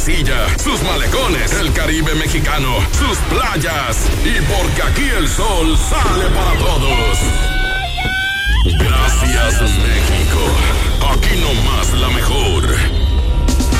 Costilla, sus malecones, el Caribe mexicano, sus playas y porque aquí el sol sale para todos.